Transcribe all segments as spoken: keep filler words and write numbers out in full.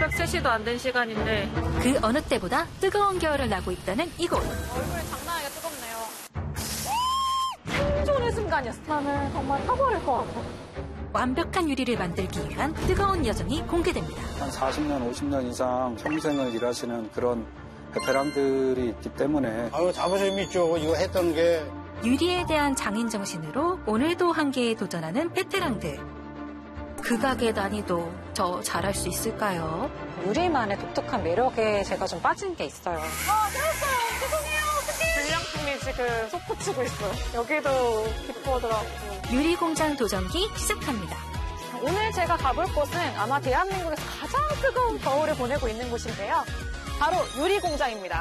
새벽 세 시도 안 된 시간인데 그 어느 때보다 뜨거운 겨울을 나고 있다는 이곳. 얼굴이 장난하게 뜨겁네요. 생존의 순간이었어. 나는 정말 타버릴 것 같아. 완벽한 유리를 만들기 위한 뜨거운 여정이 공개됩니다. 한 사십 년, 오십 년 이상 평생을 일하시는 그런 베테랑들이 있기 때문에 아유, 자부심 있죠. 이거 했던 게. 유리에 대한 장인 정신으로 오늘도 한계에 도전하는 베테랑들. 극악의 난이도 저 잘할 수 있을까요? 유리만의 독특한 매력에 제가 좀 빠진 게 있어요. 아, 들었어요. 죄송해요. 어떡해. 불량품이 지금 솟구치고 있어요. 여기도 기뻐하더라고요. 유리 공장 도전기 시작합니다. 오늘 제가 가볼 곳은 아마 대한민국에서 가장 뜨거운 겨울을 보내고 있는 곳인데요. 바로 유리 공장입니다.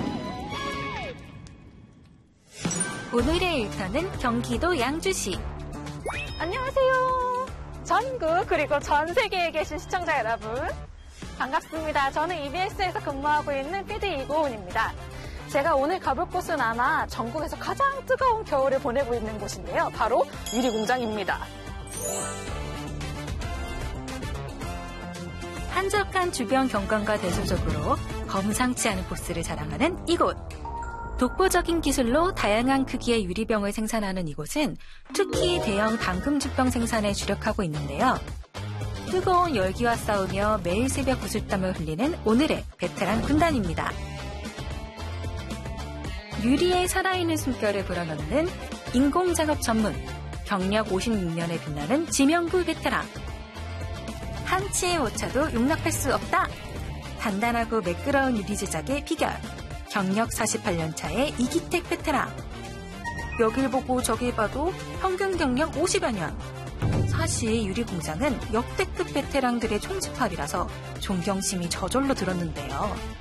오늘의 일터는 경기도 양주시. 안녕하세요. 전국 그리고 전 세계에 계신 시청자 여러분. 반갑습니다. 저는 이비에스에서 근무하고 있는 피디 이고은입니다. 제가 오늘 가볼 곳은 아마 전국에서 가장 뜨거운 겨울을 보내고 있는 곳인데요. 바로 유리 공장입니다. 한적한 주변 경관과 대조적으로 범상치 않은 포스를 자랑하는 이곳. 독보적인 기술로 다양한 크기의 유리병을 생산하는 이곳은 특히 대형 담금주병 생산에 주력하고 있는데요. 뜨거운 열기와 싸우며 매일 새벽 구슬땀을 흘리는 오늘의 베테랑 군단입니다. 유리의 살아있는 숨결을 불어넣는 인공작업 전문, 경력 오십육 년에 빛나는 지명구 베테랑. 한치의 오차도 용납할 수 없다. 단단하고 매끄러운 유리 제작의 비결. 경력 사십팔 년 차의 이기택 베테랑. 여길 보고 저길 봐도 평균 경력 오십여 년. 사실 유리 공장은 역대급 베테랑들의 총집합이라서 존경심이 저절로 들었는데요.